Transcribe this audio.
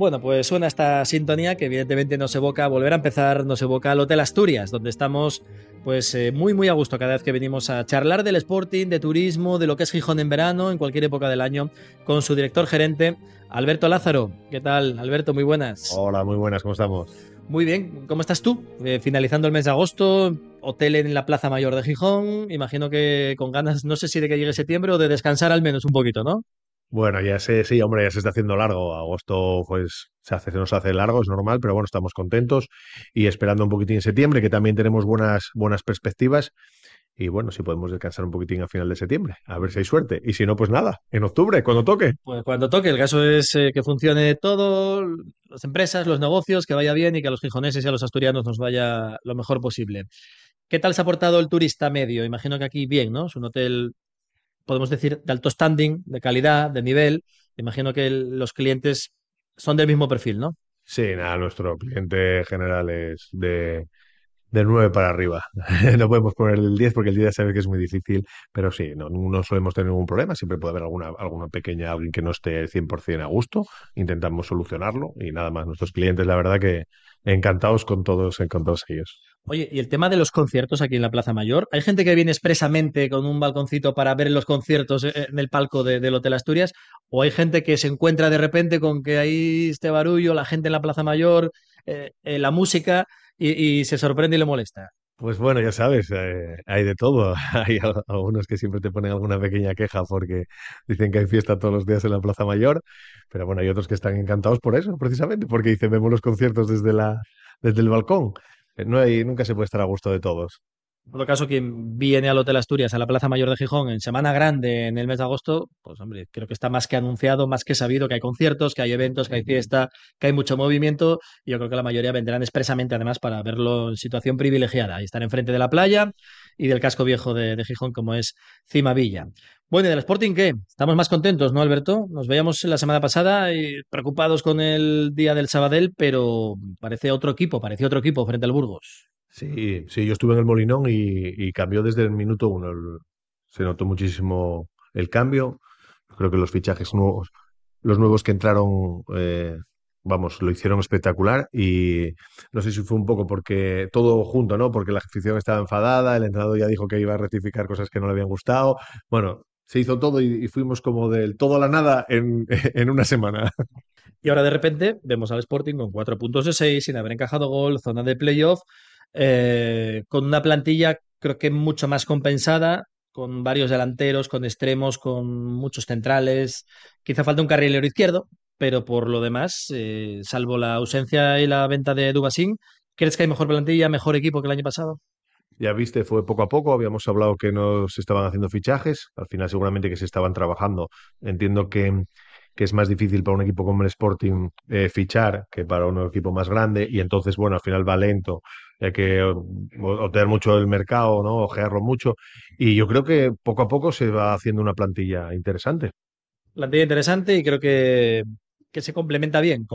Bueno, pues suena esta sintonía que evidentemente nos evoca, volver a empezar, nos evoca al Hotel Asturias, donde estamos pues muy a gusto cada vez que venimos a charlar del Sporting, de turismo, de lo que es Gijón en verano, en cualquier época del año, con su director gerente, Alberto Lázaro. ¿Qué tal, Alberto? Muy buenas. Hola, muy buenas, ¿cómo estamos? Muy bien, ¿cómo estás tú? Finalizando el mes de agosto, hotel en la Plaza Mayor de Gijón, imagino que con ganas, no sé si de que llegue septiembre o de descansar al menos un poquito, ¿no? Bueno, ya sé, sí, hombre, ya se está haciendo largo. Agosto, pues, se nos hace largo, es normal, pero bueno, estamos contentos y esperando un poquitín en septiembre, que también tenemos buenas perspectivas. Y bueno, si podemos descansar un poquitín a final de septiembre, a ver si hay suerte. Y si no, pues nada, en octubre, cuando toque. Pues cuando toque, el caso es que funcione todo, las empresas, los negocios, que vaya bien y que a los gijoneses y a los asturianos nos vaya lo mejor posible. ¿Qué tal se ha portado el turista medio? Imagino que aquí bien, ¿no? Es un hotel, podemos decir, de alto standing, de calidad, de nivel. Imagino que los clientes son del mismo perfil, ¿no? Sí, nada, nuestro cliente general es de 9 para arriba. No podemos poner el 10 porque el 10 ya sabe que es muy difícil, pero sí, no solemos tener ningún problema. Siempre puede haber alguna pequeña, alguien que no esté 100% a gusto. Intentamos solucionarlo y nada más. Nuestros clientes, la verdad que encantados con todos ellos. Oye, y el tema de los conciertos aquí en la Plaza Mayor, ¿hay gente que viene expresamente con un balconcito para ver los conciertos en el palco del Hotel Asturias? ¿O hay gente que se encuentra de repente con que hay este barullo, la gente en la Plaza Mayor, la música, y se sorprende y le molesta? Pues bueno, ya sabes, hay de todo. Hay algunos que siempre te ponen alguna pequeña queja porque dicen que hay fiesta todos los días en la Plaza Mayor, pero bueno, hay otros que están encantados por eso, precisamente, porque dicen, vemos los conciertos desde el balcón. Nunca se puede estar a gusto de todos. En todo caso, quien viene al Hotel Asturias, a la Plaza Mayor de Gijón, en Semana Grande, en el mes de agosto, pues hombre, creo que está más que anunciado, más que sabido que hay conciertos, que hay eventos, que hay fiesta, que hay mucho movimiento. Y yo creo que la mayoría vendrán expresamente, además, para verlo en situación privilegiada y estar enfrente de la playa y del casco viejo de Gijón, como es Cimavilla. Bueno, ¿y del Sporting qué? Estamos más contentos, ¿no, Alberto? Nos veíamos la semana pasada y preocupados con el día del Sabadell, pero parecía otro equipo frente al Burgos. Sí, sí, yo estuve en el Molinón y cambió desde el minuto uno. Se notó muchísimo el cambio. Creo que los fichajes nuevos, los nuevos que entraron, vamos, lo hicieron espectacular y no sé si fue un poco porque todo junto, ¿no? Porque la afición estaba enfadada, el entrenador ya dijo que iba a rectificar cosas que no le habían gustado. Bueno, se hizo todo y fuimos como del todo a la nada en, en una semana. Y ahora de repente vemos al Sporting con 4 puntos de 6 sin haber encajado gol, zona de playoff, con una plantilla creo que mucho más compensada, con varios delanteros, con extremos, con muchos centrales. Quizá falta un carrilero izquierdo, pero por lo demás, salvo la ausencia y la venta de Dubasín, ¿crees que hay mejor plantilla, mejor equipo que el año pasado? Ya viste, fue poco a poco, habíamos hablado que no se estaban haciendo fichajes, al final seguramente que se estaban trabajando. Entiendo que es más difícil para un equipo como el Sporting fichar que para un equipo más grande y entonces, bueno, al final va lento, hay que otear mucho el mercado, ¿no? Ojearlo mucho y yo creo que poco a poco se va haciendo una plantilla interesante. Plantilla interesante y creo que se complementa bien